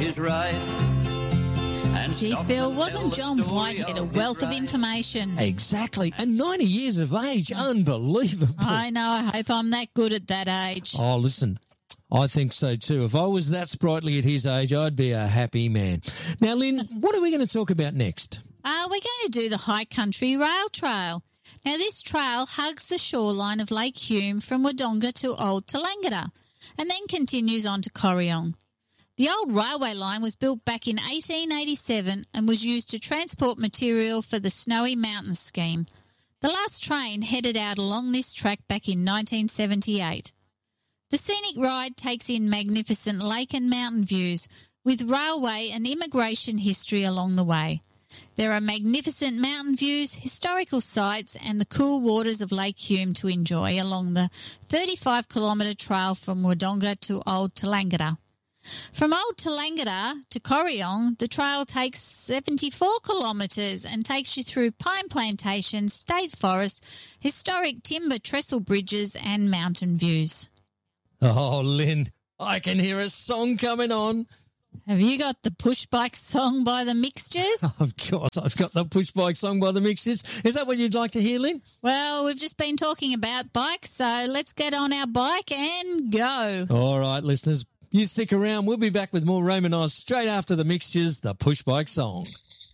his ride. And Gee, stop Phil, and wasn't tell the John story Whitehead a of wealth his of ride. information? Exactly. And 90 years of age. Unbelievable. I know. I hope I'm that good at that age. Oh, listen, I think so too. If I was that sprightly at his age, I'd be a happy man. Now, Lynn, what are we going to talk about next? We're going to do the High Country Rail Trail. Now, this trail hugs the shoreline of Lake Hume from Wodonga to Old Tallangatta and then continues on to Corryong. The old railway line was built back in 1887 and was used to transport material for the Snowy Mountains scheme. The last train headed out along this track back in 1978. The scenic ride takes in magnificent lake and mountain views with railway and immigration history along the way. There are magnificent mountain views, historical sites and the cool waters of Lake Hume to enjoy along the 35-kilometre trail from Wodonga to Old Tallangatta. From Old Tallangatta to Corryong, the trail takes 74 kilometres and takes you through pine plantations, state forest, historic timber trestle bridges and mountain views. Oh, Lynn, I can hear a song coming on. Have you got the Push Bike song by the Mixtures? Of course, I've got the Push Bike song by the Mixtures. Is that what you'd like to hear, Lynn? Well, we've just been talking about bikes, so let's get on our bike and go. All right, listeners, you stick around. We'll be back with more Roman Oz straight after the Mixtures, the Push Bike song.